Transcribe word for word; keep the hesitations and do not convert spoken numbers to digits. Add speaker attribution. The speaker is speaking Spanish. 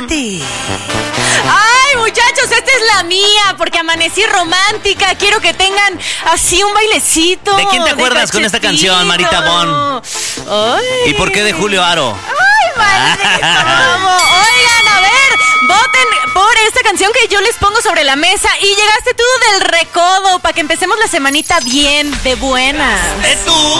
Speaker 1: Pati. Ay, muchachos, esta es la mía, porque amanecí romántica. Quiero que tengan así un bailecito.
Speaker 2: ¿De quién te acuerdas con esta canción, Marita Bon?
Speaker 1: Ay.
Speaker 2: ¿Y por qué de Julio Aro?
Speaker 1: Ay, maldito. Oigan, a ver, voten por esta canción que yo les pongo sobre la mesa. Y llegaste tú del recodo para que empecemos la semanita bien, de buenas.
Speaker 2: ¡Eh, tú!